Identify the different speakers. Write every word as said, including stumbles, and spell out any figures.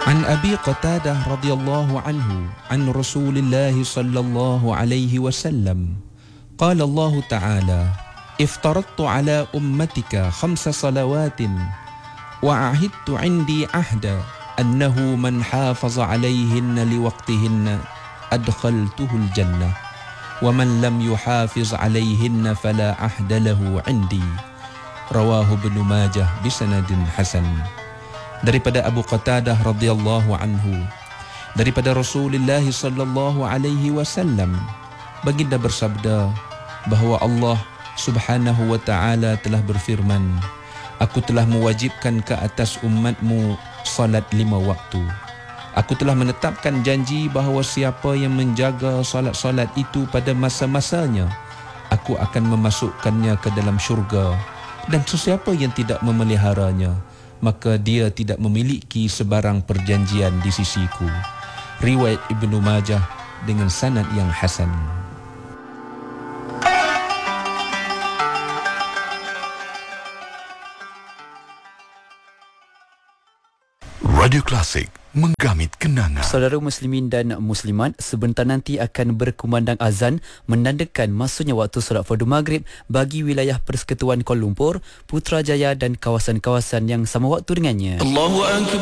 Speaker 1: عن أبي قتادة رضي الله عنه عن رسول الله صلى الله عليه وسلم قال الله تعالى افترضت على أمتك خمس صلوات وأعهدت عندي عهدا أنه من حافظ عليهن لوقتهن أدخلته الجنة ومن لم يحافظ عليهن فلا عهد له عندي. Rawahu Ibnu Majah bisanadin hasan. Daripada Abu Qatadah radhiyallahu anhu, daripada Rasulullah sallallahu alaihi wasallam, baginda bersabda bahawa Allah Subhanahu wa taala telah berfirman, aku telah mewajibkan ke atas umatmu salat lima waktu. Aku telah menetapkan janji bahawa siapa yang menjaga salat-salat itu pada masa-masanya, aku akan memasukkannya ke dalam syurga. Dan sesiapa yang tidak memeliharanya, maka dia tidak memiliki sebarang perjanjian di sisiku. Riwayat Ibnu Majah dengan sanad yang hasan.
Speaker 2: Radio Klasik menggamit kenangan.
Speaker 3: Saudara muslimin dan muslimat, sebentar nanti akan berkumandang azan menandakan masuknya waktu solat fardu maghrib bagi wilayah Persekutuan Kuala Lumpur, Putrajaya dan kawasan-kawasan yang sama waktu dengannya. Allahu Akbar.